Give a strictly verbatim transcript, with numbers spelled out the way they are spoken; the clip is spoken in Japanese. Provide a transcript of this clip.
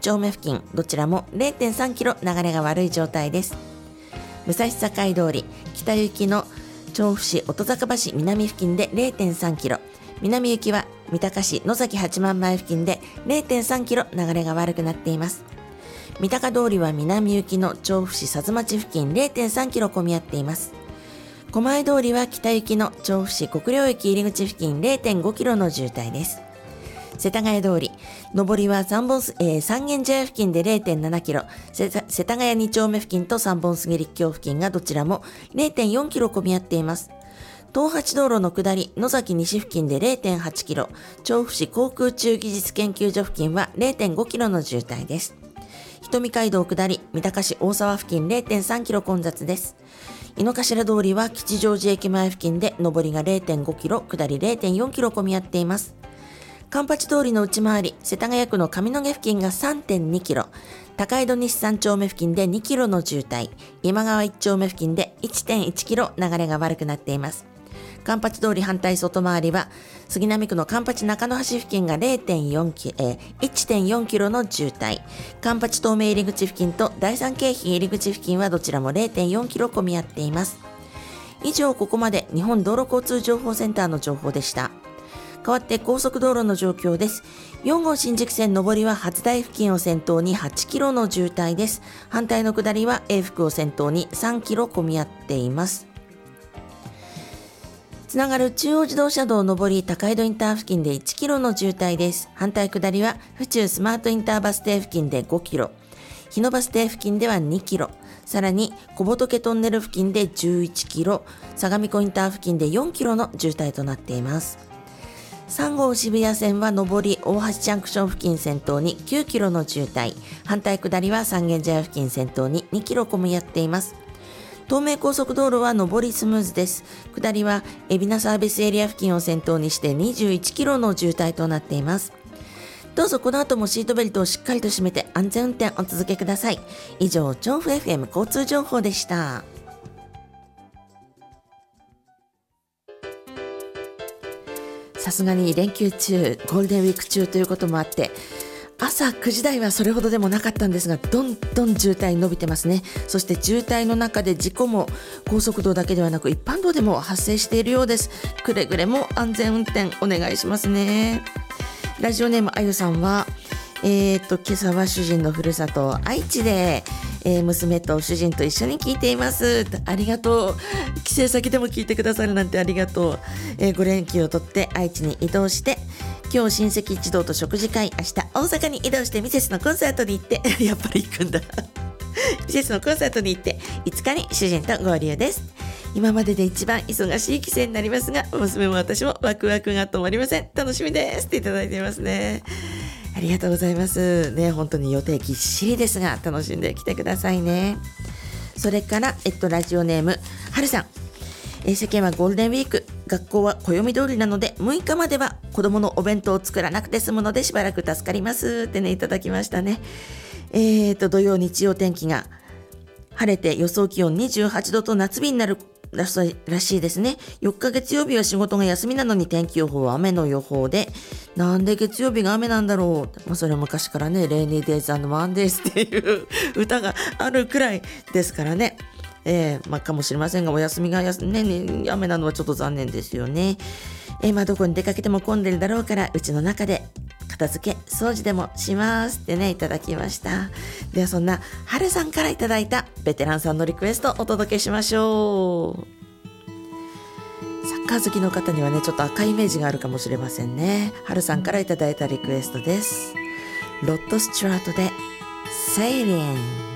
丁目付近、どちらも れいてんさんキロ流れが悪い状態です。武蔵境通り北行きの調布市音坂橋南付近で れいてんさんキロ、南行きは三鷹市野崎八幡前付近で れいてんさんキロ流れが悪くなっています。三鷹通りは南行きの調布市佐津町付近 れいてんさんキロ混み合っています。狛江通りは北行きの調布市国領駅入り口付近 れいてんごキロの渋滞です。世田谷通り上りは三本、えー、三軒茶屋付近で れいてんななキロ、世田谷に丁目付近と三本杉立教付近がどちらも れいてんよんキロ混み合っています。東八道路の下り野崎西付近で れいてんはちキロ、調布市航空宇宙技術研究所付近は れいてんごキロの渋滞です。瞳街道下り三鷹市大沢付近 れいてんさんキロ混雑です。井の頭通りは吉祥寺駅前付近で上りが れいてんごキロ、下り れいてんよんキロ混み合っています。環八通りの内回り世田谷区の上野毛付近が さんてんにキロ、高井戸西三丁目付近でにキロの渋滞、今川一丁目付近で いってんいちキロ流れが悪くなっています。環八通り反対外回りは杉並区の環八中野橋付近が れいてんよんキロ、えー、いってんよんキロの渋滞、環八東名入り口付近と第三京浜入り口付近はどちらも れいてんよんキロ混み合っています。以上、ここまで日本道路交通情報センターの情報でした。代わって高速道路の状況です。よん号新宿線上りは初台付近を先頭にはちキロの渋滞です。反対の下りは永福を先頭にさんキロ混み合っています。つながる中央自動車道上り高井戸インター付近でいちキロの渋滞です。反対下りは府中スマートインターバス停付近でごキロ、日野バス停付近ではにキロ、さらに小仏トンネル付近でじゅういちキロ、相模湖インター付近でよんキロの渋滞となっています。さん号渋谷線は上り大橋ジャンクション付近先頭にきゅうキロの渋滞、反対下りは三軒茶屋付近先頭ににキロ混み合っています。東名高速道路は上りスムーズです。下りは海老名サービスエリア付近を先頭にしてにじゅういちキロの渋滞となっています。どうぞこの後もシートベルトをしっかりと締めて安全運転お続けください。以上、調布 エフエム 交通情報でした。さすがに連休中、ゴールデンウィーク中ということもあって朝くじ台はそれほどでもなかったんですが、どんどん渋滞伸びてますね。そして渋滞の中で事故も高速道だけではなく一般道でも発生しているようです。くれぐれも安全運転お願いしますね。ラジオネームあゆさんはえー、と今朝は主人のふるさと愛知で、えー、娘と主人と一緒に聞いています。ありがとう。帰省先でも聞いてくださるなんてありがとう。えー、ご連休を取って愛知に移動して今日親戚一同と食事会、明日大阪に移動してミセスのコンサートに行ってやっぱり行くんだミセスのコンサートに行っていつかに主人と合流です。今までで一番忙しい帰省になりますが、娘も私もワクワクが止まりません。楽しみですっていただいていますね。ありがとうございますね。本当に予定ぎっしりですが楽しんできてくださいね。それから、えっと、ラジオネームはるさん、え世間はゴールデンウィーク、学校は暦通りなのでむいかまでは子供のお弁当を作らなくて済むのでしばらく助かりますってね、いただきましたね。えーと土曜日曜天気が晴れて予想気温にじゅうはちどと夏日になるらしいですね。よっか月曜日は仕事が休みなのに天気予報は雨の予報で、なんで月曜日が雨なんだろう、まあ、それは昔からねレイニーデイズ&ワンデイズっていう歌があるくらいですからね。えーまあ、かもしれませんがお休みがやす、ね、雨なのはちょっと残念ですよね。えーまあ、どこに出かけても混んでるだろうからうちの中で片付け掃除でもしますってね、いただきました。ではそんなはるさんからいただいたベテランさんのリクエストをお届けしましょう。サッカー好きの方にはねちょっと赤いイメージがあるかもしれませんね。はるさんからいただいたリクエストです。ロッド・スチュワートでセイリン。